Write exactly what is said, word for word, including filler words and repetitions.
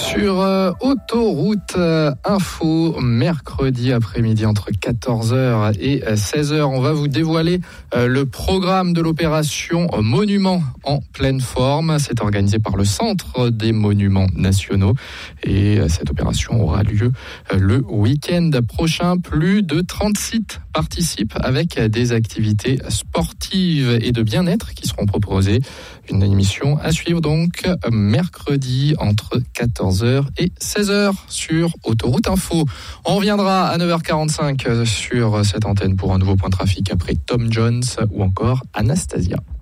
Sur euh, Autoroute euh, Info, mercredi après-midi entre quatorze heures et seize heures, on va vous dévoiler euh, le programme de l'opération Monument en pleine forme. C'est organisé par le Centre des Monuments Nationaux et euh, cette opération aura lieu euh, le week-end prochain. Plus de trente sites participent avec des activités sportives et de bien-être qui seront proposées. Une émission à suivre donc mercredi entre quatorze heures et seize heures sur Autoroute Info. On reviendra à neuf heures quarante-cinq sur cette antenne pour un nouveau point trafic après Tom Jones ou encore Anastasia.